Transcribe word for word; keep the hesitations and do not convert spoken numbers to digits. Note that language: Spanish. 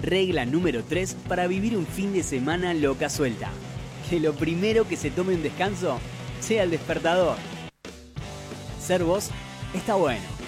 Regla número tres para vivir un fin de semana loca suelta. Que lo primero que se tome un descanso sea el despertador. Ser vos está bueno.